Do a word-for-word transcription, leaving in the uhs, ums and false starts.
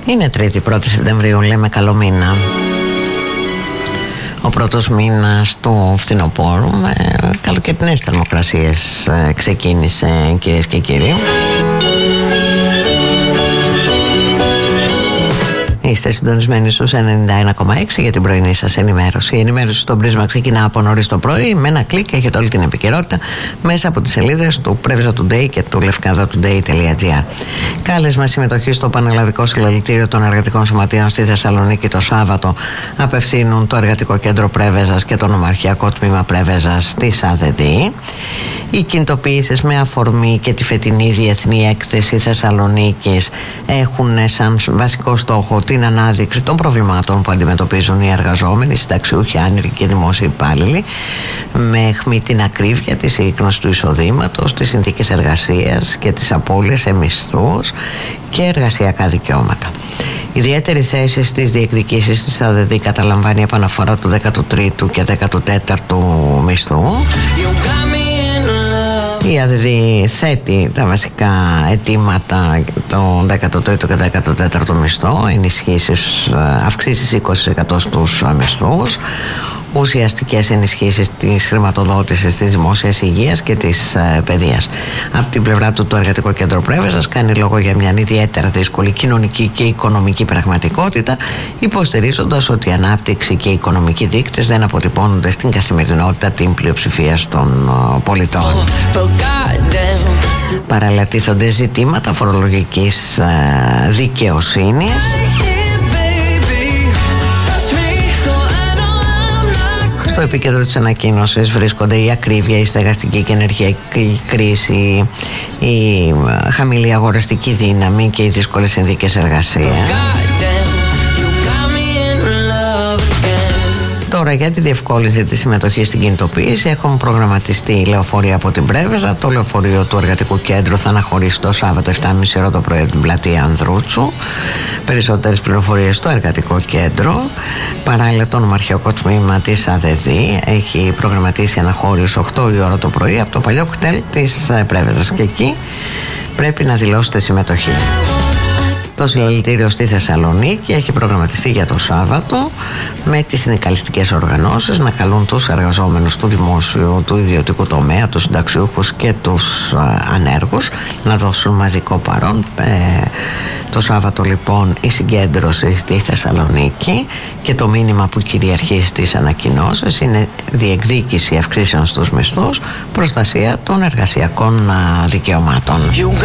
Είναι Τρίτη, πρώτη Σεπτεμβρίου, λέμε καλό μήνα. Ο πρώτος μήνας του φθινοπόρου με καλοκαιρινές θερμοκρασίες ξεκίνησε, κυρίες και κύριοι. Είστε συντονισμένοι στους ενενήντα ένα κόμμα έξι για την πρωινή σας ενημέρωση. Η ενημέρωση στο Πρίσμα ξεκινά από νωρίς το πρωί. Με ένα κλικ έχετε όλη την επικαιρότητα μέσα από τις σελίδες του Preveza Today και του lefkadatoday.gr. Κάλεσμα συμμετοχή στο Πανελλαδικό Συλλαλητήριο των Εργατικών Σωματείων στη Θεσσαλονίκη το Σάββατο απευθύνουν το Εργατικό Κέντρο Πρέβεζας και το Νομαρχιακό Τμήμα Πρέβεζας της ΑΔΔ. Οι κινητοποιήσεις με αφορμή και τη φετινή Διεθνή Έκθεση Θεσσαλονίκης έχουν σαν βασικό στόχο την ανάδειξη των προβλημάτων που αντιμετωπίζουν οι εργαζόμενοι, συνταξιούχοι, άνεργοι και δημόσιοι υπάλληλοι, με αιχμή την ακρίβεια της σύγκνωσης του εισοδήματος, τις συνθήκες εργασίας και τις απώλειες σε μισθούς και εργασιακά δικαιώματα. Ιδιαίτερη θέση στις διεκδικήσεις της ΑΔΔ καταλαμβάνει η επαναφορά του δέκατου τρίτου και δέκατου τέταρτου μισθού. Η ΑΔΔ θέτει τα βασικά αιτήματα, το δέκατο τρίτο και δέκατο τέταρτο μισθό, ενισχύσεις, αυξήσεις είκοσι τοις εκατό στους μισθούς, ουσιαστικές ενισχύσεις της χρηματοδότησης της δημόσιας υγείας και της ε, παιδείας. Από την πλευρά του, το Εργατικό Κέντρο Πρέβεζας κάνει λόγο για μια ιδιαίτερα δύσκολη κοινωνική και οικονομική πραγματικότητα, υποστηρίζοντας ότι η ανάπτυξη και οι οικονομικοί δείκτες δεν αποτυπώνονται στην καθημερινότητα την πλειοψηφία των ε, πολιτών. Παραλατήθονται ζητήματα φορολογικής ε, δικαιοσύνης. Στο επίκεντρο της ανακοίνωσης βρίσκονται η ακρίβεια, η στεγαστική και ενεργειακή κρίση, η χαμηλή αγοραστική δύναμη και οι δύσκολες συνθήκες εργασίας. Τώρα, για τη διευκόλυνση της συμμετοχής στην κινητοποίηση έχουν προγραμματιστεί λεωφορεία από την Πρέβεζα. Το λεωφορείο του Εργατικού Κέντρου θα αναχωρήσει το Σάββατο επτά και μισή ώρα το πρωί την πλατεία Ανδρούτσου. Περισσότερες πληροφορίες στο Εργατικό Κέντρο. Παράλληλα, το Νομαρχιακό Τμήμα της ΑΔΔ έχει προγραμματίσει αναχώρηση οκτώ η ώρα το πρωί από το παλιό κτέλ της Πρέβεζας και εκεί πρέπει να δηλώσετε συμμετοχή. Το συλλαλητήριο στη Θεσσαλονίκη έχει προγραμματιστεί για το Σάββατο με τις συνδικαλιστικές οργανώσεις να καλούν τους εργαζόμενους του δημόσιου, του ιδιωτικού τομέα, τους συνταξιούχους και τους α, ανέργους να δώσουν μαζικό παρόν. Ε, το Σάββατο λοιπόν η συγκέντρωση στη Θεσσαλονίκη και το μήνυμα που κυριαρχεί στις ανακοινώσεις είναι διεκδίκηση αυξήσεων στους μισθούς, προστασία των εργασιακών α, δικαιωμάτων.